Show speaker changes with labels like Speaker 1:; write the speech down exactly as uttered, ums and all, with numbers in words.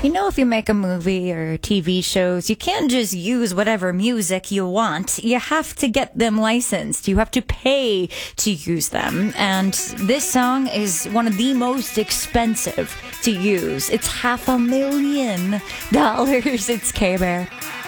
Speaker 1: You know, if you make a movie or T V shows, you can't just use whatever music you want. You have to get them licensed. You have to pay to use them. And this song is one of the most expensive to use. It's half a million dollars. It's K-Bear.